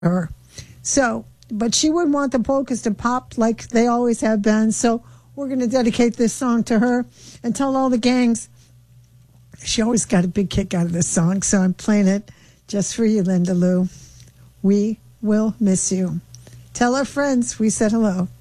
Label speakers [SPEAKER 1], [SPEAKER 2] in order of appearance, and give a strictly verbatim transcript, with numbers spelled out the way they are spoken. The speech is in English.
[SPEAKER 1] her. So, but she wouldn't want the polkas to pop like they always have been. So we're going to dedicate this song to her and tell all the gangs. She always got a big kick out of this song, so I'm playing it just for you, Linda Lou. We will miss you. Tell our friends we said hello.